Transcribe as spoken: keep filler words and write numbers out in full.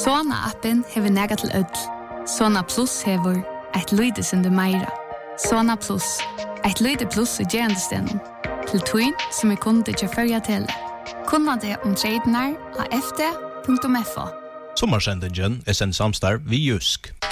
Sona-appen hever nega til ødel. Sona Plus hever et lydesende meira. Sona Plus, et lyde plus i gerandestenen. Til tøyn som er kunde til førja til. Kunna det om tradenar av f d punktum f o. Sommarsendingen er sendt samstarv vi Jusk.